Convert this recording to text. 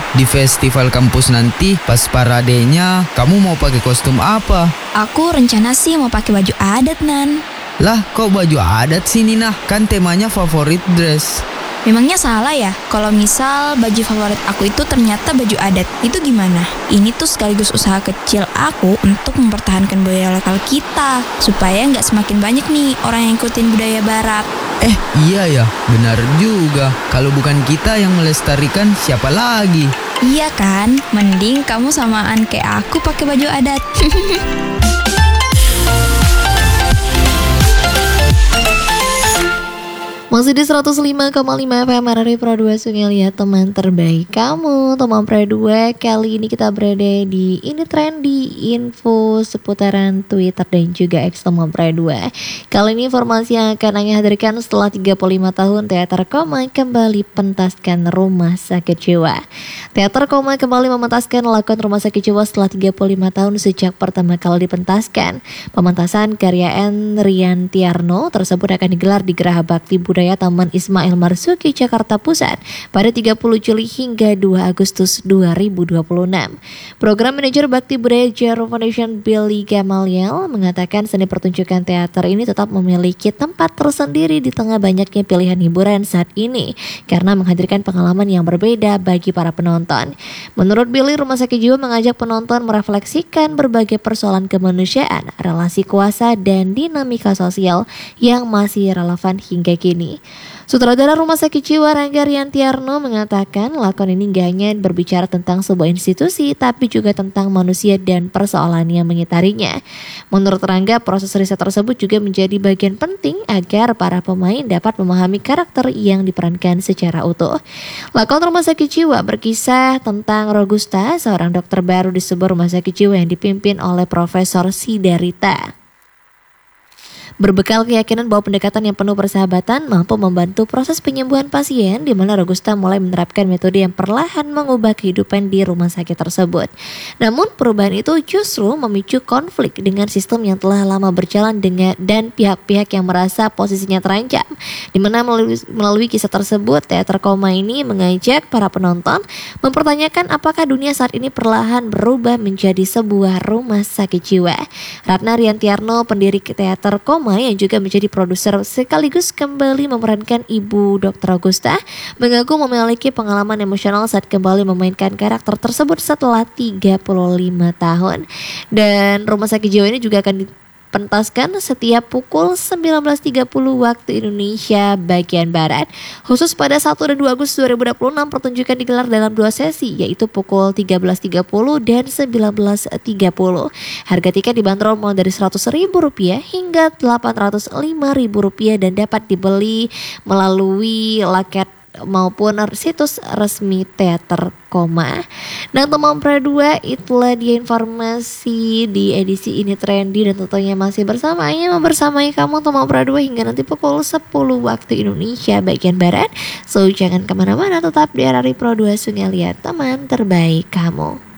Di festival kampus nanti pas paradenya kamu mau pakai kostum apa? Aku rencana sih mau pakai baju adat, Nan. Lah kok baju adat sih Nina? Kan temanya favorit dress. Memangnya salah ya kalau misal baju favorit aku itu ternyata baju adat? Itu gimana? Ini tuh sekaligus usaha kecil aku untuk mempertahankan budaya lokal kita, supaya nggak semakin banyak nih orang yang ikutin budaya barat. Iya ya, benar juga. Kalau bukan kita yang melestarikan, siapa lagi? Iya kan? Mending kamu samaan kayak aku pakai baju adat. Masih di 105,5 FM RRI Pro 2 Sungai Lihat teman terbaik kamu. Teman Pro 2, kali ini kita berada di Ini Trendy, info seputaran Twitter dan juga X teman Pro 2. Kali ini informasi yang akan Anda hadirkan setelah 35 tahun Teater Koma kembali pentaskan Rumah Sakit Jiwa. Teater Koma kembali mementaskan lakon Rumah Sakit Jiwa setelah 35 tahun sejak pertama kali dipentaskan. Pementasan karya Rian Tiarno tersebut akan digelar di Geraha Bakti Budaya Taman Ismail Marzuki, Jakarta Pusat pada 30 Juli hingga 2 Agustus 2026. Program Manajer Bakti Budaya Jarum Foundation Billy Gamaliel mengatakan seni pertunjukan teater ini tetap memiliki tempat tersendiri di tengah banyaknya pilihan hiburan saat ini karena menghadirkan pengalaman yang berbeda bagi para penonton. Menurut Billy, Rumah Sakit Jiwa mengajak penonton merefleksikan berbagai persoalan kemanusiaan, relasi kuasa, dan dinamika sosial yang masih relevan hingga kini. Sutradara Rumah Sakit Jiwa Rangga Riantiarno mengatakan lakon ini gak hanya berbicara tentang sebuah institusi tapi juga tentang manusia dan persoalan yang mengitarinya. Menurut Rangga, proses riset tersebut juga menjadi bagian penting agar para pemain dapat memahami karakter yang diperankan secara utuh. Lakon Rumah Sakit Jiwa berkisah tentang Rogusta, seorang dokter baru di sebuah rumah sakit jiwa yang dipimpin oleh Profesor Sidarita. Berbekal keyakinan bahwa pendekatan yang penuh persahabatan mampu membantu proses penyembuhan pasien, di mana Rogusta mulai menerapkan metode yang perlahan mengubah kehidupan di rumah sakit tersebut. Namun perubahan itu justru memicu konflik dengan sistem yang telah lama berjalan dan pihak-pihak yang merasa posisinya terancam. Di mana melalui kisah tersebut, Teater Koma ini mengajak para penonton mempertanyakan apakah dunia saat ini perlahan berubah menjadi sebuah rumah sakit jiwa. Ratna Riantiarno, pendiri Teater Koma yang juga menjadi produser sekaligus kembali memerankan Ibu Dr. Rogusta, mengaku memiliki pengalaman emosional saat kembali memainkan karakter tersebut setelah 35 tahun. Dan Rumah Sakit Jiwa ini juga akan dipentaskan setiap pukul 19.30 waktu Indonesia bagian Barat. Khusus pada 1 dan 2 Agustus 2026, pertunjukan digelar dalam 2 sesi, yaitu pukul 13.30 dan 19.30. Harga tiket dibanderol mulai dari Rp100.000 hingga Rp805.000 dan dapat dibeli melalui loket maupun situs resmi Teater Koma. Dan teman Pro 2, itulah dia informasi di edisi Ini Trendy dan tentunya masih bersamai kamu teman Pro 2 hingga nanti pukul 10 waktu Indonesia bagian Barat. So jangan kemana-mana, tetap di RRI Pro 2 Sungai Lihat teman terbaik kamu.